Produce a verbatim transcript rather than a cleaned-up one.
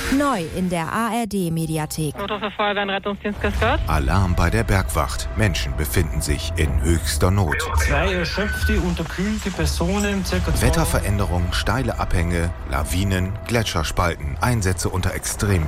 Neu in der A R D-Mediathek. Notruf für Feuerwehr und Rettungsdienst, grüß Gott. Alarm bei der Bergwacht. Menschen befinden sich in höchster Not. Zwei erschöpfte, unterkühlte Personen, circa Wetterveränderung, steile Abhänge, Lawinen, Gletscherspalten, Einsätze unter extremen